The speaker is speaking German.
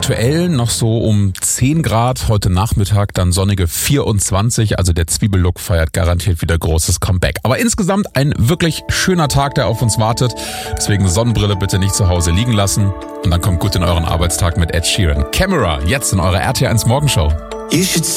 aktuell noch so um 10 Grad, heute Nachmittag dann sonnige 24, also der Zwiebellook feiert garantiert wieder großes Comeback. Aber insgesamt ein wirklich schöner Tag, der auf uns wartet. Deswegen Sonnenbrille bitte nicht zu Hause liegen lassen und dann kommt gut in euren Arbeitstag mit Ed Sheeran. Camera, jetzt in eurer RTL1 Morgenshow.